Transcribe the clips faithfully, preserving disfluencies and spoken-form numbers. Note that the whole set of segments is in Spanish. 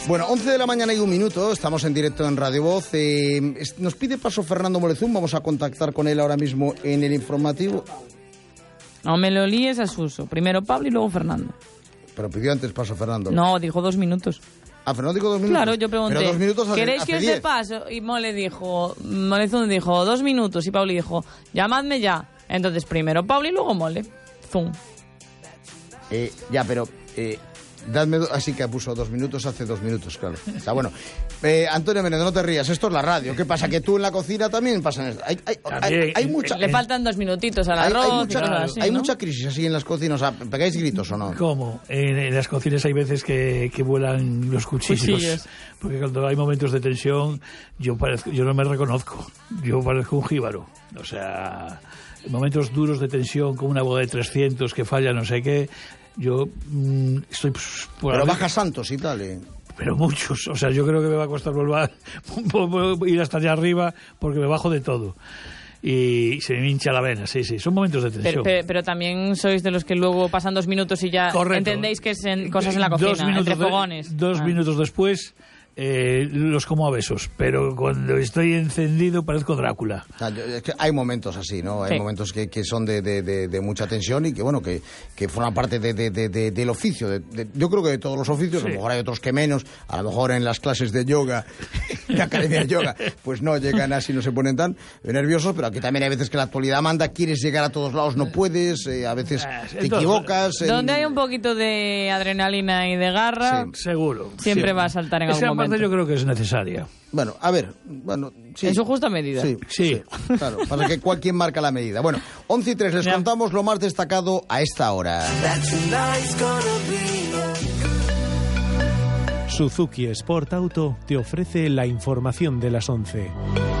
Bueno, once de la mañana y un minuto, estamos en directo en Radio Voz. Eh, nos pide paso Fernando Molezún, vamos a contactar con él ahora mismo en el informativo. No me lo líes a Suso. Primero Pablo y luego Fernando. Pero pidió antes paso Fernando. No, dijo dos minutos. Ah, Fernando dijo dos minutos. Claro, yo pregunté, pero dos minutos hace, ¿queréis hace que os dé paso? Y Mole dijo, Molezún dijo, dos minutos. Y Pablo dijo, llamadme ya. Entonces primero Pablo y luego Mole. Zoom. Eh, ya, pero... Eh, dadme do... Así que puso dos minutos hace dos minutos, claro. Está bueno. Eh, Antonio Menéndez, no te rías, esto es la radio. ¿Qué pasa? ¿Que tú en la cocina también pasan esto? Hay, hay, hay, hay mucha... Le faltan dos minutitos al hay, arroz. Hay, mucha, claro, así, hay ¿no? mucha crisis así en las cocinas. O sea, ¿pegáis gritos o no? ¿Cómo? En, en las cocinas hay veces que, que vuelan los cuchillos. Cuchillos. Porque cuando hay momentos de tensión, yo, parezco, yo no me reconozco. Yo parezco un jíbaro. O sea, momentos duros de tensión, como una boda de trescientos que falla no sé qué... Yo mmm, estoy... Pues, por Pero arriba. baja Santos y tal, ¿eh? Pero muchos. O sea, yo creo que me va a costar volver ir hasta allá arriba porque me bajo de todo. Y se me hincha la vena, sí, sí. Son momentos de tensión. Pero, pero, pero también sois de los que luego pasan dos minutos y ya Correcto. Entendéis que es en cosas en la cocina, dos minutos entre fogones. De, dos ah. minutos después... Eh, los como a besos, pero cuando estoy encendido parezco Drácula. Es que hay momentos así, ¿no? Hay sí. momentos que, que son de, de, de, de mucha tensión y que, bueno, que, que forman parte de, de, de, de, del oficio. De, de, yo creo que de todos los oficios, sí. A lo mejor hay otros que menos, a lo mejor en las clases de yoga, en la academia de yoga, pues no llegan así, no se ponen tan nerviosos, pero aquí también hay veces que la actualidad manda, quieres llegar a todos lados, no puedes, eh, a veces te equivocas. En... Donde hay un poquito de adrenalina y de garra, sí, seguro. Siempre sí. va a saltar en Esa algún momento. parte yo creo que es necesaria. Bueno, a ver, bueno, sí. En su justa medida. Sí, sí. sí. Claro, para que cualquier marca la medida. Bueno, once y tres, les yeah. contamos lo más destacado a esta hora. Suzuki Sport Auto te ofrece la información de las once.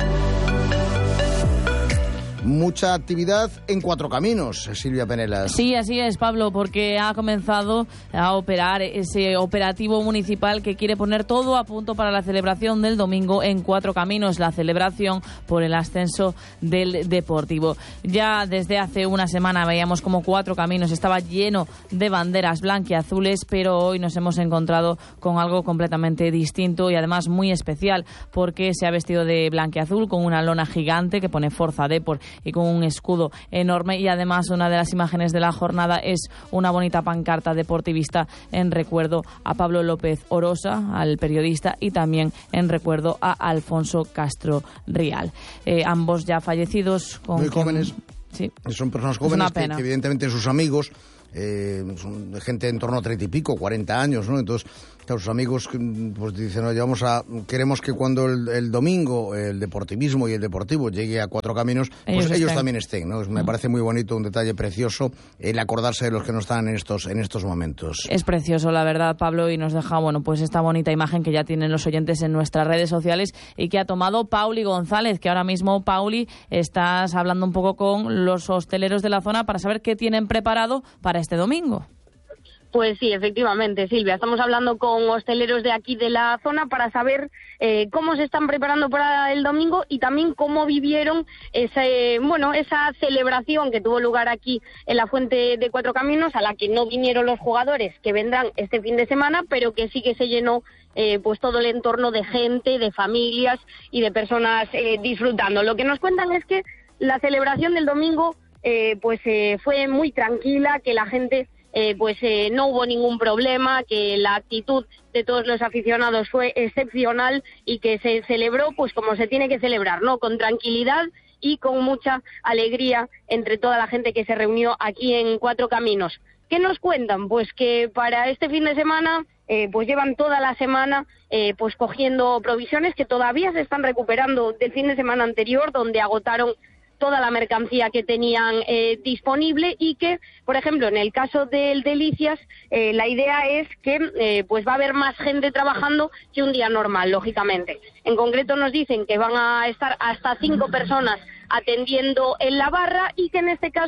Mucha actividad en Cuatro Caminos, Silvia Penelas. Sí, así es, Pablo, porque ha comenzado a operar ese operativo municipal que quiere poner todo a punto para la celebración del domingo en Cuatro Caminos, la celebración por el ascenso del Deportivo. Ya desde hace una semana veíamos como Cuatro Caminos estaba lleno de banderas blanquiazules, pero hoy nos hemos encontrado con algo completamente distinto y además muy especial, porque se ha vestido de blanquiazul con una lona gigante que pone Forza Depor y con un escudo enorme, y además una de las imágenes de la jornada es una bonita pancarta deportivista en recuerdo a Pablo López Orosa, al periodista, y también en recuerdo a Alfonso Castro Rial, eh, ambos ya fallecidos. Con muy jóvenes, sí. Son personas jóvenes que, que evidentemente sus amigos eh, son de gente en torno a treinta y pico, cuarenta años, ¿no? Entonces, claro, sus amigos pues dicen, oye, vamos a, queremos que cuando el, el domingo el deportivismo y el deportivo llegue a Cuatro Caminos, pues ellos, ellos también estén, ¿no? Me parece muy bonito, un detalle precioso, el acordarse de los que no están en estos, en estos momentos. Es precioso, la verdad, Pablo, y nos deja, bueno, pues esta bonita imagen que ya tienen los oyentes en nuestras redes sociales y que ha tomado Pauli González, que ahora mismo, Pauli, estás hablando un poco con los hosteleros de la zona para saber qué tienen preparado para este domingo. Pues sí, efectivamente, Silvia. Estamos hablando con hosteleros de aquí de la zona para saber eh, cómo se están preparando para el domingo y también cómo vivieron ese, bueno, esa celebración que tuvo lugar aquí en la Fuente de Cuatro Caminos, a la que no vinieron los jugadores que vendrán este fin de semana, pero que sí que se llenó eh, pues todo el entorno de gente, de familias y de personas eh, disfrutando. Lo que nos cuentan es que la celebración del domingo eh, pues eh, fue muy tranquila, que la gente Eh, pues eh, no hubo ningún problema, que la actitud de todos los aficionados fue excepcional y que se celebró pues como se tiene que celebrar, ¿no? Con tranquilidad y con mucha alegría entre toda la gente que se reunió aquí en Cuatro Caminos. ¿Qué nos cuentan? Pues que para este fin de semana eh, pues llevan toda la semana eh, pues cogiendo provisiones que todavía se están recuperando del fin de semana anterior, donde agotaron toda la mercancía que tenían eh, disponible, y que, por ejemplo, en el caso del Delicias, eh, la idea es que eh, pues va a haber más gente trabajando que un día normal, lógicamente. En concreto nos dicen que van a estar hasta cinco personas atendiendo en la barra y que en este caso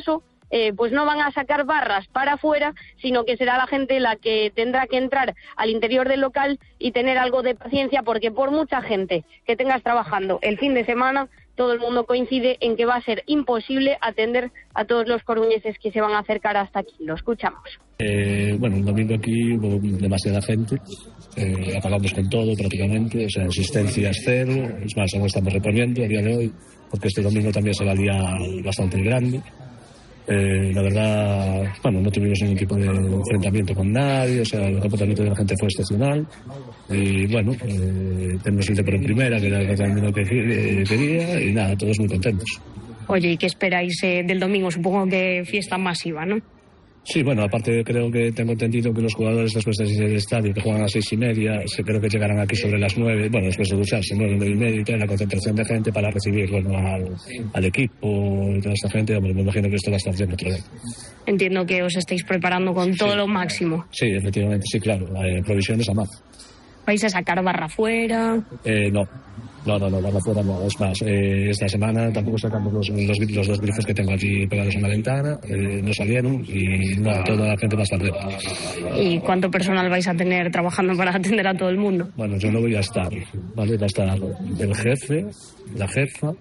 eh, pues no van a sacar barras para afuera, sino que será la gente la que tendrá que entrar al interior del local y tener algo de paciencia, porque por mucha gente que tengas trabajando el fin de semana, todo el mundo coincide en que va a ser imposible atender a todos los coruñeses que se van a acercar hasta aquí. Lo escuchamos. Eh, bueno, el domingo aquí hubo demasiada gente, eh, apagamos con todo prácticamente, o sea, asistencias cero, es más, aún estamos reponiendo a día de hoy, porque este domingo también se valía bastante grande. Eh, la verdad, bueno, no tuvimos ningún tipo de enfrentamiento con nadie, o sea, el comportamiento de la gente fue excepcional. Y bueno, eh, tenemos suerte por en primera, que era también lo que eh, quería, y nada, todos muy contentos. Oye, ¿y qué esperáis eh, del domingo? Supongo que fiesta masiva, ¿no? Sí, bueno, aparte creo que tengo entendido que los jugadores después de ir al estadio, que juegan a las seis y media, creo que llegarán aquí sobre las nueve, bueno, después de ducharse, nueve, nueve y media, y toda la concentración de gente para recibir, bueno, al, al equipo y toda esta gente. Hombre, me imagino que esto va a estar lleno otra vez. Entiendo que os estáis preparando con todo sí. lo máximo. Sí, efectivamente, sí, claro, eh, provisiones a más. ¿Vais a sacar barra fuera? Eh, no. No, no, no, barra fuera no. Es más, eh, esta semana tampoco sacamos los, los, los dos grifos que tengo aquí pegados en la ventana, eh, no salieron y no, toda la gente va a estar dentro. ¿Y cuánto personal vais a tener trabajando para atender a todo el mundo? Bueno, yo no voy a estar, ¿vale? Va a estar el jefe, la jefa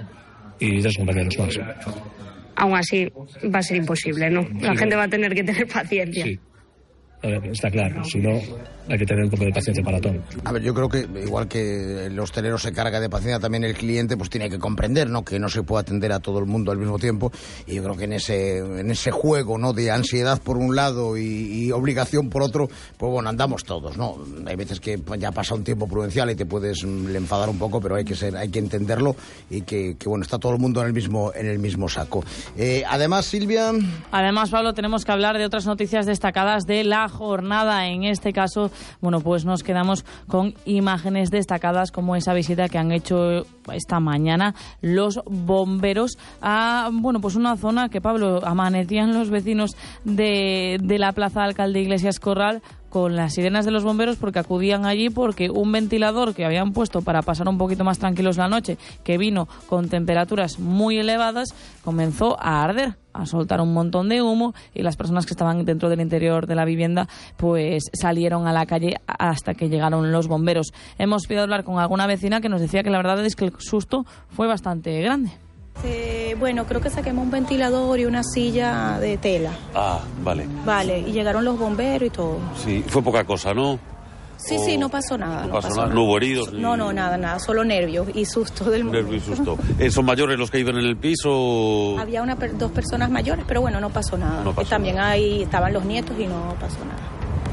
y dos compañeros más. Aún así, va a ser imposible, ¿no? La sí, gente va a tener que tener paciencia. Sí. A ver, está claro, si no, hay que tener un poco de paciencia para todo. A ver, yo creo que igual que el hostelero se carga de paciencia, también el cliente pues tiene que comprender, ¿no?, que no se puede atender a todo el mundo al mismo tiempo, y yo creo que en ese en ese juego, ¿no?, de ansiedad por un lado y, y obligación por otro, pues bueno, andamos todos, ¿no? Hay veces que pues, ya pasa un tiempo prudencial y te puedes mm, enfadar un poco, pero hay que ser, hay que entenderlo y que, que bueno, está todo el mundo en el mismo en el mismo saco. Eh, además, Silvia... Además, Pablo, tenemos que hablar de otras noticias destacadas de la jornada. En este caso, bueno, pues nos quedamos con imágenes destacadas como esa visita que han hecho esta mañana los bomberos a, bueno, pues una zona que, Pablo, amanecían los vecinos de, de la Plaza Alcalde Iglesias Corral con las sirenas de los bomberos, porque acudían allí porque un ventilador que habían puesto para pasar un poquito más tranquilos la noche, que vino con temperaturas muy elevadas, comenzó a arder, a soltar un montón de humo, y las personas que estaban dentro del interior de la vivienda pues salieron a la calle hasta que llegaron los bomberos. Hemos podido hablar con alguna vecina que nos decía que la verdad es que el susto fue bastante grande. Eh, bueno, creo que se quemó un ventilador y una silla de tela. Ah, vale. Vale, y llegaron los bomberos y todo. Sí, fue poca cosa, ¿no? Sí, o... sí, no pasó nada. No, no pasó, pasó nada. nada. No hubo heridos. No, no, nada, nada. Solo nervios y susto del mundo. Nervios y susto. Eh, ¿Son mayores los que iban en el piso? Había una, dos personas mayores, pero bueno, no pasó nada. No pasó También nada. ahí estaban los nietos y no pasó nada.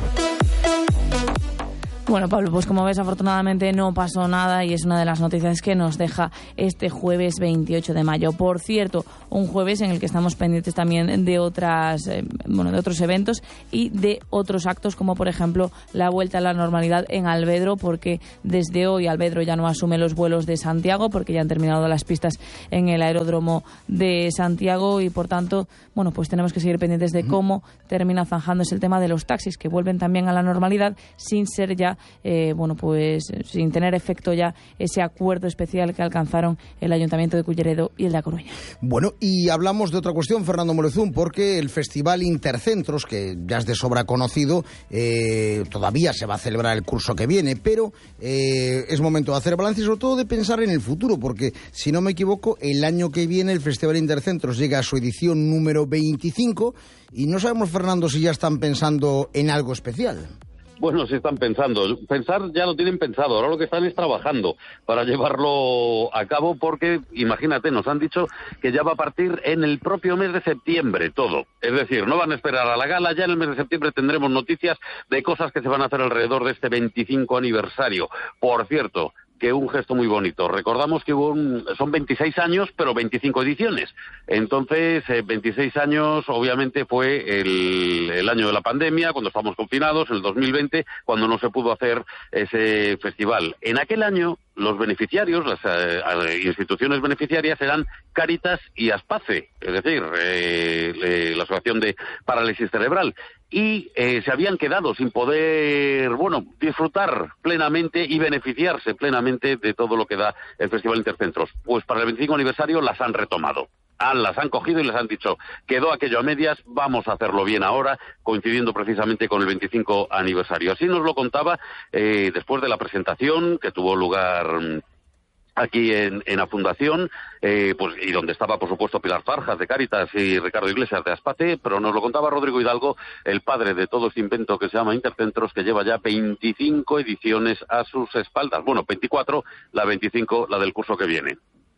Bueno, Pablo, pues como ves, afortunadamente no pasó nada y es una de las noticias que nos deja este jueves veintiocho de mayo. Por cierto, un jueves en el que estamos pendientes también de otras, eh, bueno, de otros eventos y de otros actos, como por ejemplo la vuelta a la normalidad en Alvedro, porque desde hoy Alvedro ya no asume los vuelos de Santiago, porque ya han terminado las pistas en el aeródromo de Santiago, y por tanto, bueno, pues tenemos que seguir pendientes de cómo termina zanjándose el tema de los taxis, que vuelven también a la normalidad sin ser ya Eh, bueno, pues sin tener efecto ya ese acuerdo especial que alcanzaron el Ayuntamiento de Culleredo y el de A Coruña. Bueno, y hablamos de otra cuestión, Fernando Molezún, porque el Festival Intercentros, que ya es de sobra conocido, eh, todavía se va a celebrar el curso que viene, pero eh, es momento de hacer balance y sobre todo de pensar en el futuro, porque si no me equivoco, el año que viene el Festival Intercentros llega a su edición número veinticinco y no sabemos, Fernando, si ya están pensando en algo especial. Bueno, sí están pensando. Pensar ya lo tienen pensado. Ahora lo que están es trabajando para llevarlo a cabo porque, imagínate, nos han dicho que ya va a partir en el propio mes de septiembre todo. Es decir, no van a esperar a la gala. Ya en el mes de septiembre tendremos noticias de cosas que se van a hacer alrededor de este veinticinco aniversario. Por cierto, que un gesto muy bonito. Recordamos que hubo un, son veintiséis años, pero veinticinco ediciones. Entonces, eh, veintiséis años, obviamente, fue el, el año de la pandemia, cuando estábamos confinados, en el dos mil veinte, cuando no se pudo hacer ese festival. En aquel año, los beneficiarios, las eh, instituciones beneficiarias, eran Cáritas y Aspace, es decir, eh, eh, la Asociación de Parálisis Cerebral. Y eh, se habían quedado sin poder, bueno, disfrutar plenamente y beneficiarse plenamente de todo lo que da el Festival Intercentros. Pues para el veinticinco aniversario las han retomado. Ah, las han cogido y les han dicho, quedó aquello a medias, vamos a hacerlo bien ahora, coincidiendo precisamente con el veinticinco aniversario. Así nos lo contaba eh, después de la presentación que tuvo lugar aquí en, en la Fundación, eh, pues y donde estaba, por supuesto, Pilar Farjas de Cáritas y Ricardo Iglesias de Aspace, pero nos lo contaba Rodrigo Hidalgo, el padre de todo este invento que se llama Intercentros, que lleva ya veinticinco ediciones a sus espaldas. Bueno, veinticuatro, la veinticinco, la del curso que viene.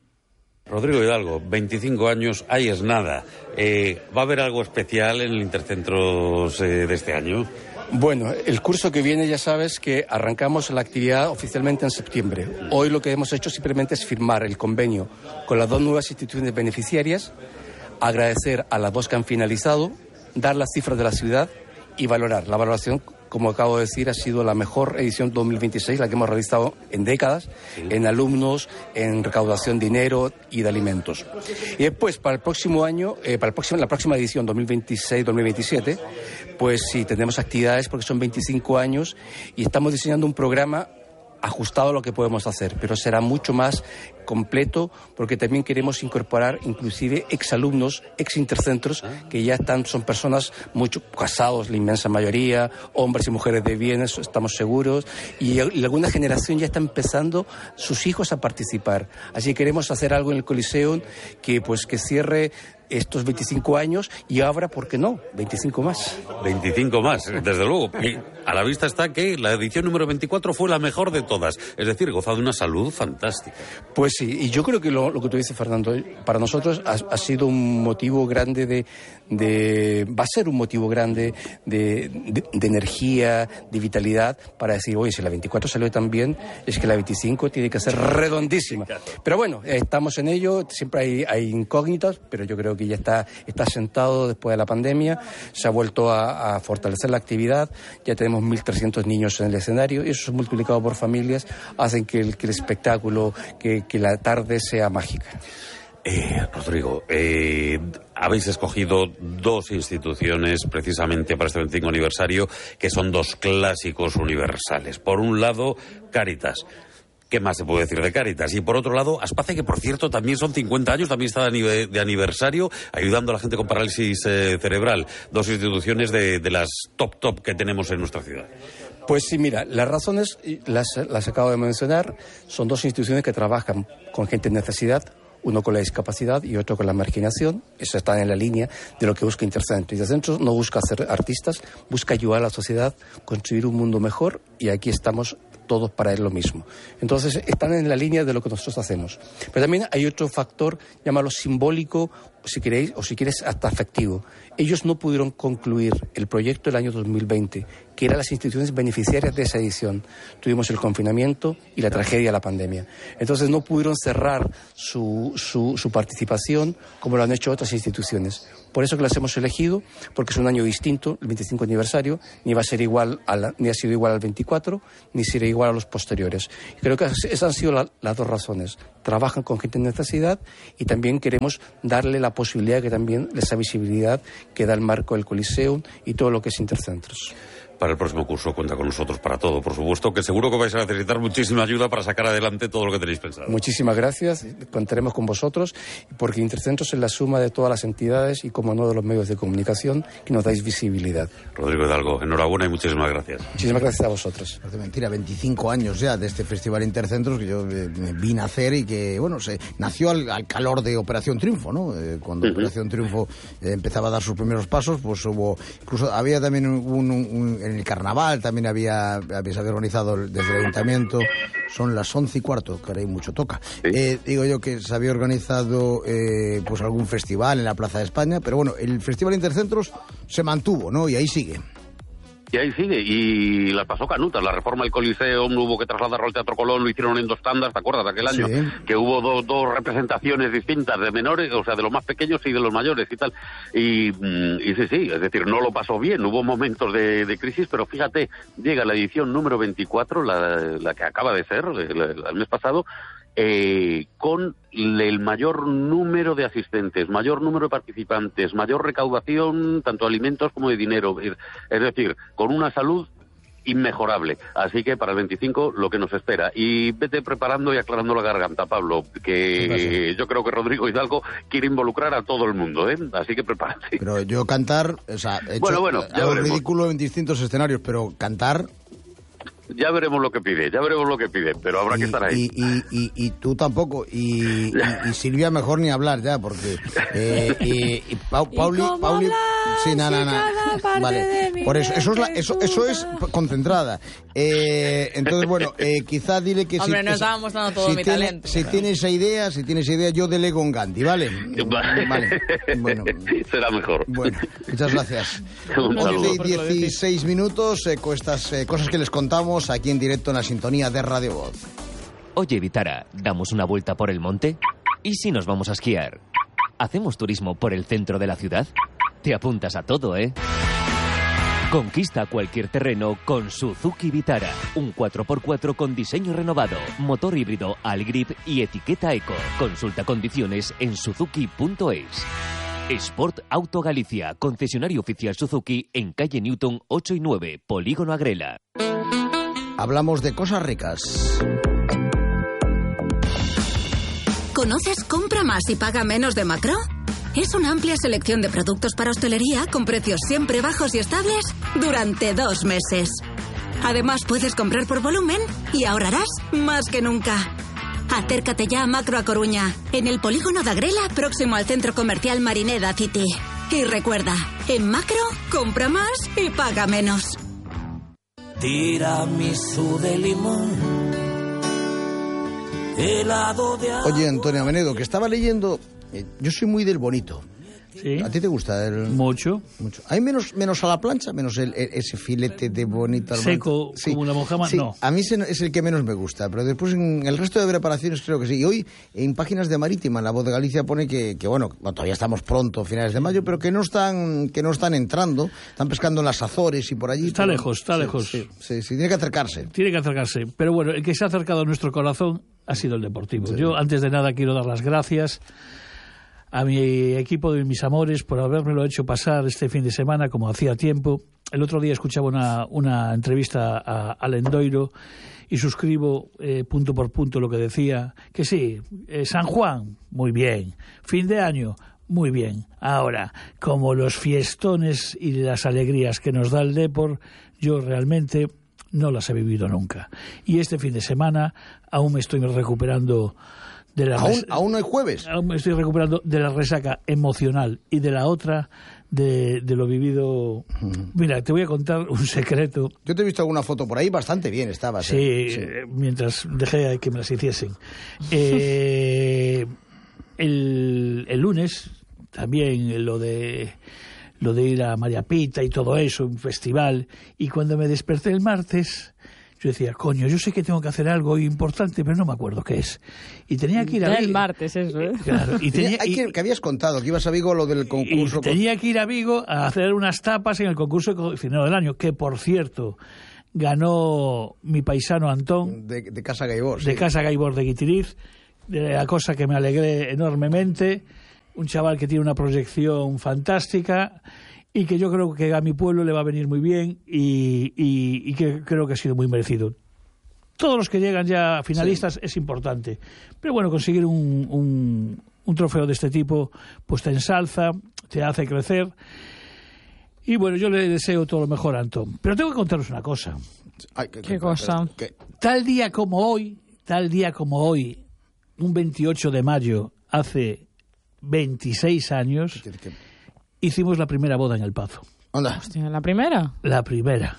Rodrigo Hidalgo, veinticinco años, ahí es nada. Eh, ¿Va a haber algo especial en el Intercentros eh, de este año? Bueno, el curso que viene ya sabes que arrancamos la actividad oficialmente en septiembre. Hoy lo que hemos hecho simplemente es firmar el convenio con las dos nuevas instituciones beneficiarias, agradecer a las dos que han finalizado, dar las cifras de la ciudad y valorar. La valoración, como acabo de decir, ha sido la mejor edición dos mil veintiséis, la que hemos realizado en décadas, sí. En alumnos, en recaudación de dinero y de alimentos. Y después, para el próximo año, eh, para el próximo, la próxima edición dos mil veintiséis dos mil veintisiete, pues sí, tendremos actividades porque son veinticinco años y estamos diseñando un programa ajustado a lo que podemos hacer, pero será mucho más completo porque también queremos incorporar inclusive exalumnos, ex-intercentros, que ya están, son personas mucho casados, la inmensa mayoría, hombres y mujeres de bienes, estamos seguros, y, y alguna generación ya está empezando sus hijos a participar. Así que queremos hacer algo en el Coliseo que pues que cierre estos veinticinco años y ahora, ¿por qué no? veinticinco más. veinticinco más, desde luego. Y a la vista está que la edición número veinticuatro fue la mejor de todas. Es decir, goza de una salud fantástica. Pues sí, y yo creo que lo, lo que tú dices, Fernando, para nosotros ha, ha sido un motivo grande de, de... va a ser un motivo grande de, de, de energía, de vitalidad, para decir, oye, si la veinticuatro salió tan bien, es que la veinticinco tiene que ser redondísima. Pero bueno, estamos en ello, siempre hay, hay incógnitas, pero yo creo que ya está, está sentado después de la pandemia, se ha vuelto a, a fortalecer la actividad, ya tenemos mil trescientos niños en el escenario y eso multiplicado por familias hacen que el, que el espectáculo, que, que la tarde sea mágica. Eh, Rodrigo, eh, habéis escogido dos instituciones precisamente para este veinticinco aniversario que son dos clásicos universales. Por un lado, Cáritas. ¿Qué más se puede decir de Cáritas? Y por otro lado, Aspace, que por cierto también son cincuenta años, también está de aniversario, ayudando a la gente con parálisis eh, cerebral. Dos instituciones de, de las top top que tenemos en nuestra ciudad. Pues sí, mira, las razones las, las acabo de mencionar. Son dos instituciones que trabajan con gente en necesidad, uno con la discapacidad y otro con la marginación. Eso está en la línea de lo que busca Intercentros. Intercentros no busca hacer artistas, busca ayudar a la sociedad, construir un mundo mejor, y aquí estamos todos para lo mismo. Entonces, están en la línea de lo que nosotros hacemos. Pero también hay otro factor, llámalo simbólico, si queréis, o si quieres, hasta afectivo. Ellos no pudieron concluir el proyecto del año dos mil veinte, que eran las instituciones beneficiarias de esa edición. Tuvimos el confinamiento y la tragedia de la pandemia. Entonces, no pudieron cerrar su, su, su participación como lo han hecho otras instituciones. Por eso que las hemos elegido, porque es un año distinto, el veinticinco aniversario, ni va a ser igual, a la, ni ha sido igual al veinticuatro, ni será igual a los posteriores. Y creo que esas han sido la, las dos razones. Trabajan con gente en necesidad y también queremos darle la posibilidad que también esa visibilidad que da el marco del Coliseo y todo lo que es Intercentros. Para el próximo curso cuenta con nosotros para todo, por supuesto, que seguro que vais a necesitar muchísima ayuda para sacar adelante todo lo que tenéis pensado. Muchísimas gracias, contaremos con vosotros, porque Intercentros es la suma de todas las entidades y, como no, de los medios de comunicación que nos dais visibilidad. Rodrigo Hidalgo, enhorabuena y muchísimas gracias. Muchísimas gracias a vosotros. Parece mentira, veinticinco años ya de este Festival Intercentros que yo eh, vi nacer y que, bueno, se nació al, al calor de Operación Triunfo, ¿no? Eh, cuando uh-huh. Operación Triunfo eh, empezaba a dar sus primeros pasos, pues hubo, incluso había también un, un, un en el carnaval también había, había, se había organizado desde el ayuntamiento. Son las once y cuarto, caray, mucho toca. Sí. Eh, digo yo que se había organizado eh, pues algún festival en la Plaza de España, pero bueno, el Festival Intercentros se mantuvo, ¿no? Y ahí sigue. Y ahí sigue, y la pasó canuta, la reforma del Coliseo, hubo que trasladarlo al Teatro Colón, lo hicieron en dos tandas, ¿te acuerdas de aquel año? Sí. Que hubo dos, dos representaciones distintas de menores, o sea, de los más pequeños y de los mayores y tal. Y, y sí, sí, es decir, no lo pasó bien, hubo momentos de, de crisis, pero fíjate, llega la edición número veinticuatro, la, la que acaba de ser, el, el mes pasado, Eh, con el mayor número de asistentes, mayor número de participantes, mayor recaudación, tanto de alimentos como de dinero. Es decir, con una salud inmejorable. Así que para el veinticinco lo que nos espera. Y vete preparando y aclarando la garganta, Pablo, que yo creo que Rodrigo Hidalgo quiere involucrar a todo el mundo, ¿eh? Así que prepárate. Pero yo cantar, o sea, he hecho bueno, bueno, ya algo veremos. ridículo en distintos escenarios, pero cantar... Ya veremos lo que pide, ya veremos lo que pide, pero habrá y, que estar ahí. Y, y, y, y tú tampoco, y, y, y Silvia mejor ni hablar ya, porque... Eh, y, y Pau, Pauli... ¿Y Pauli sí, si nada, nada. Vale, por eso, eso es, la, eso, eso es concentrada. Eh, entonces, bueno, eh, quizá dile que... Hombre, si, no estaba mostrando todo si mi tiene, talento. Si tiene esa idea, si tiene esa idea, yo delego en Gandhi, ¿vale? Vale. Bueno. Será mejor. Bueno, muchas gracias. Un saludo. once y dieciséis minutos, eh, con estas eh, cosas que les contamos aquí en directo en la sintonía de Radio Voz. Oye, Vitara, ¿damos una vuelta por el monte? ¿Y si nos vamos a esquiar? ¿Hacemos turismo por el centro de la ciudad? Te apuntas a todo, ¿eh? Conquista cualquier terreno con Suzuki Vitara. Un cuatro por cuatro con diseño renovado, motor híbrido Algrip y etiqueta Eco. Consulta condiciones en suzuki punto es. Sport Auto Galicia, concesionario oficial Suzuki en calle Newton ocho y nueve, Polígono Agrela. Hablamos de cosas ricas. ¿Conoces Compra Más y Paga Menos de Macro? Es una amplia selección de productos para hostelería con precios siempre bajos y estables durante dos meses. Además, puedes comprar por volumen y ahorrarás más que nunca. Acércate ya a Macro a Coruña, en el Polígono de Agrela, próximo al Centro Comercial Marineda City. Y recuerda, en Macro, compra más y paga menos. Tiramisú de limón, helado de agua. Oye, Antonio Menedo, que estaba leyendo... Eh, yo soy muy del bonito. ¿Sí? ¿A ti te gusta? El... Mucho. Mucho. ¿Hay menos, menos a la plancha? Menos el, el, ese filete de bonito. Seco, sí. como una mojama, sí. no. A mí es el que menos me gusta, pero después en el resto de preparaciones creo que sí. Y hoy, en páginas de Marítima, en La Voz de Galicia pone que, que bueno, todavía estamos pronto, finales de mayo, pero que no están que no están entrando, están pescando en las Azores y por allí. Está pero, lejos, está sí, lejos. Sí, sí, sí, tiene que acercarse. Tiene que acercarse. Pero bueno, el que se ha acercado a nuestro corazón ha sido el Deportivo. Sí. Yo, antes de nada, quiero dar las gracias a mi equipo de mis amores por habérmelo hecho pasar este fin de semana como hacía tiempo. El otro día escuchaba una, una entrevista a, a Lendoiro y suscribo eh, punto por punto lo que decía, que sí, eh, San Juan, muy bien, fin de año, muy bien. Ahora, como los fiestones y las alegrías que nos da el Depor, yo realmente no las he vivido nunca. Y este fin de semana aún me estoy recuperando... De la ¿Aún, res... ¿Aún no hay jueves? Aún me estoy recuperando de la resaca emocional y de la otra, de, de lo vivido. Mira, te voy a contar un secreto. Yo te he visto alguna foto por ahí, bastante bien estabas. Sí, ¿eh? Sí. Eh, mientras dejé que me las hiciesen. Eh, el, el lunes, también lo de... lo de ir a María Pita y todo eso, un festival, y cuando me desperté el martes... Yo decía, coño, yo sé que tengo que hacer algo importante, pero no me acuerdo qué es. Y tenía que ir a Vigo. El martes, eso, ¿eh? Claro, y tenía, Hay que, que habías contado, que ibas a Vigo lo del concurso. Y tenía que ir a Vigo a hacer unas tapas en el concurso de final del año, que por cierto, ganó mi paisano Antón. De, de Casa Gaibor. De sí. Casa Gaibor de Guitiriz, de la cosa que me alegré enormemente. Un chaval que tiene una proyección fantástica y que yo creo que a mi pueblo le va a venir muy bien y, y, y que creo que ha sido muy merecido. Todos los que llegan ya finalistas sí. Es importante, pero bueno, conseguir un, un, un trofeo de este tipo pues te ensalza, te hace crecer y bueno, yo le deseo todo lo mejor a Antón. Pero tengo que contaros una cosa. Ay, ¿qué, ¿Qué, qué cosa? ¿Qué? Tal día como hoy, tal día como hoy, un veintiocho de mayo, hace veintiséis años... ¿Qué, qué? Hicimos la primera boda en El Pazo. ¿Onda? Hostia, ¿la primera? La primera.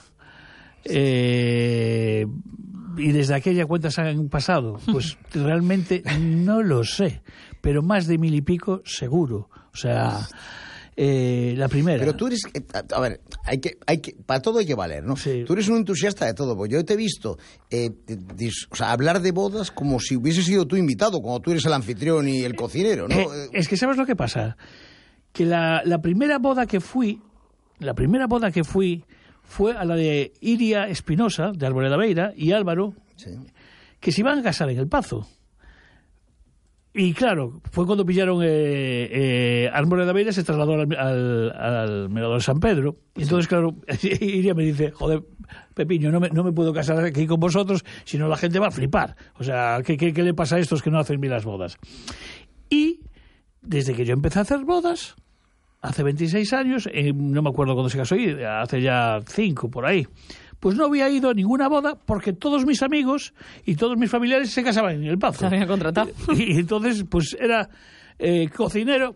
Eh, y desde aquella cuentas han pasado. Pues realmente no lo sé. Pero más de mil y pico seguro. O sea, eh, la primera. Pero tú eres... A ver, hay que, hay que, para todo hay que valer, ¿no? Sí. Tú eres un entusiasta de todo. Pues yo te he visto eh, dis, o sea, hablar de bodas como si hubiese sido tú invitado, cuando tú eres el anfitrión y el cocinero, ¿no? Eh, es que ¿sabes lo que pasa? Que la, la primera boda que fui, la primera boda que fui fue a la de Iria Espinosa, de Arboleda Beira, y Álvaro, sí. Que se iban a casar en El Pazo. Y claro, fue cuando pillaron eh, eh, Árbore de Aveira, se trasladó al, al, al Mirador de San Pedro. Y entonces, claro, Iria me dice, joder, Pepiño, no me, no me puedo casar aquí con vosotros, si no la gente va a flipar. O sea, ¿qué, qué, qué le pasa a estos que no hacen bien las bodas? Y desde que yo empecé a hacer bodas, hace veintiséis años, eh, no me acuerdo cuándo se casó, hace ya cinco por ahí, pues no había ido a ninguna boda porque todos mis amigos y todos mis familiares se casaban en El Pazo. Se habían contratado. Y, y entonces, pues era eh, cocinero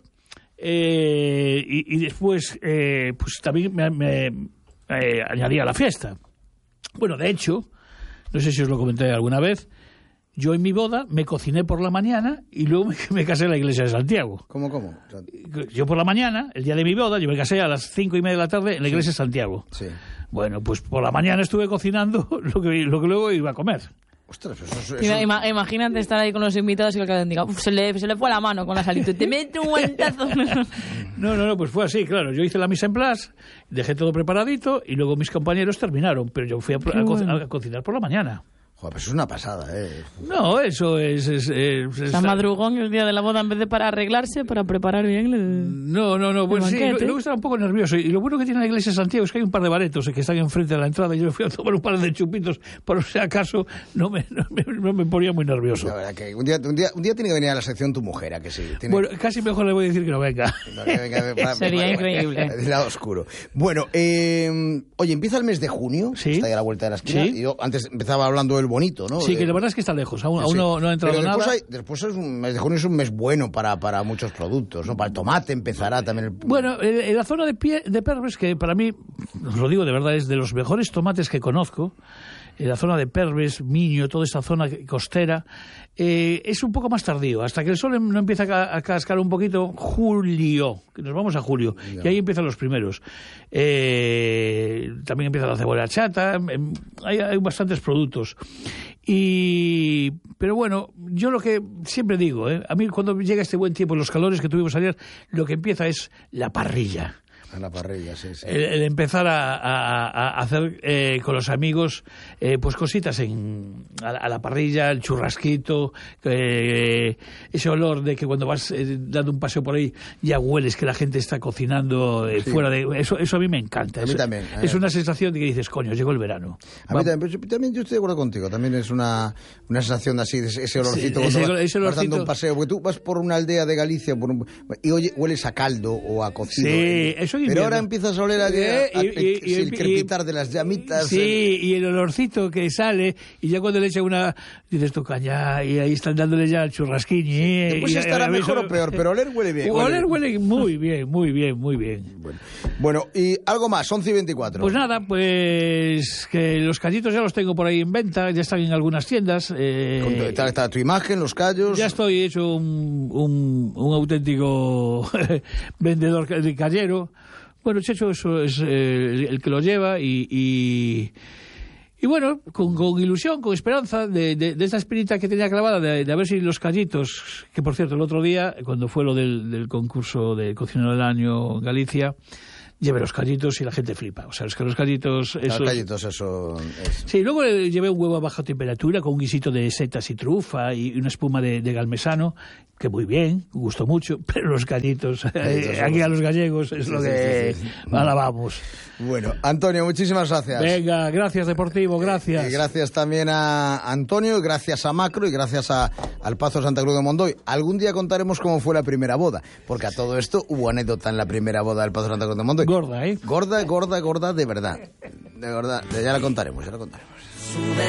eh, y, y después eh, pues también me, me eh, añadía a la fiesta. Bueno, de hecho, no sé si os lo comenté alguna vez, yo en mi boda me cociné por la mañana y luego me, me casé en la iglesia de Santiago. ¿Cómo, cómo? Yo por la mañana, el día de mi boda, yo me casé a las cinco y media de la tarde en la iglesia de Santiago. Sí. Bueno, pues por la mañana estuve cocinando lo que, lo que luego iba a comer. Ostras, eso, eso, eso... Ima, imagínate estar ahí con los invitados y que alguien diga, uf, se le, se le fue la mano con la salita, te meto un guantazo. No, no, no, pues fue así, claro. Yo hice la mise en place, dejé todo preparadito y luego mis compañeros terminaron, pero yo fui a, a, bueno. a, a cocinar por la mañana. Joder, pues es una pasada, ¿eh? No, eso es... es, es, es San Madrugón el día de la boda, en vez de para arreglarse, para preparar bien el No, no, no, pues el sí, luego estaba un poco nervioso. Y lo bueno que tiene la iglesia de Santiago es que hay un par de baretos que están enfrente de la entrada y yo me fui a tomar un par de chupitos, por si acaso no me, no me, no me ponía muy nervioso. La verdad que un día, un, día, un día tiene que venir a la sección tu mujer, ¿a que sí? Tiene... Bueno, casi mejor le voy a decir que no venga. No, que venga para, Sería para, increíble. Del lado oscuro. Bueno, eh, oye, empieza el mes de junio, ¿sí? Está ahí a la vuelta de la esquina, ¿sí? Y yo antes empezaba hablando del bonito, ¿no? Sí, de... que la verdad es que está lejos, aún, sí, aún no, no ha entrado pero después nada. Hay, después es un mes de junio es un mes bueno para, para muchos productos, ¿no? Para el tomate empezará también. El... Bueno, en la zona de, pie, de Perves, que para mí, os lo digo de verdad, es de los mejores tomates que conozco, en la zona de Perves, Miño, toda esta zona costera, eh, es un poco más tardío, hasta que el sol no empieza a, a cascar un poquito, julio, que nos vamos a julio, ya. Y ahí empiezan los primeros. Eh, también empieza la cebolla chata, hay, hay bastantes productos. Y pero bueno, yo lo que siempre digo, ¿eh? A mí cuando llega este buen tiempo, los calores que tuvimos ayer, lo que empieza es la parrilla. A la parrilla, sí, sí. El, el empezar a, a, a hacer eh, con los amigos eh, pues cositas en, a, a la parrilla, el churrasquito, eh, ese olor de que cuando vas eh, dando un paseo por ahí ya hueles que la gente está cocinando eh, sí. fuera de... Eso, eso a mí me encanta. A mí es, también. Eh. Es una sensación de que dices, coño, llegó el verano. A mí también, pero también yo estoy de acuerdo contigo. También es una, una sensación así, de ese olorcito. Sí, ese, cuando ese vas, olorcito... vas dando un paseo, porque tú vas por una aldea de Galicia por un, y oye, hueles a caldo o a cocido. Sí, eh, eso Pero ahora empiezas a oler a, eh, a, a, y, y, y, el crepitar de las llamitas. Sí, el... y el olorcito que sale, y ya cuando le echa una, dices tú, caña, y ahí están dándole ya el churrasquín. Sí. Y, Después y, estará y, mejor y, o peor, pero oler huele bien. Oler huele muy bien, muy bien, muy bien. Bueno, bueno, y algo más, once y veinticuatro. Pues nada, pues que los callitos ya los tengo por ahí en venta, ya están en algunas tiendas. Eh, está, está tu imagen, los callos. Ya estoy hecho un, un, un auténtico vendedor de callero. Bueno, Checho eso es eh, el que lo lleva y, y, y bueno, con, con ilusión, con esperanza de, de, de esta espinita que tenía clavada de, de a ver si los callitos, que por cierto el otro día, cuando fue lo del, del concurso de cocinero del año en Galicia, llevé los callitos y la gente flipa. O sea, es que los callitos... Esos... Los callitos, eso... Es... Sí, luego llevé un huevo a baja temperatura con un guisito de setas y trufa y una espuma de, de galmesano, que muy bien, gustó mucho, pero los callitos, eh, aquí a los gallegos es sí, lo que sí, sí, sí. alabamos. Bueno, Antonio, muchísimas gracias. Venga, gracias Deportivo, gracias. Y gracias también a Antonio, gracias a Macro y gracias a, al Pazo Santa Cruz de Mondoy. Algún día contaremos cómo fue la primera boda, porque a todo esto hubo anécdota en la primera boda del Pazo Santa Cruz de Mondoy. Gorda, ¿eh? Gorda, gorda, gorda, de verdad. De verdad, ya la contaremos, ya la contaremos.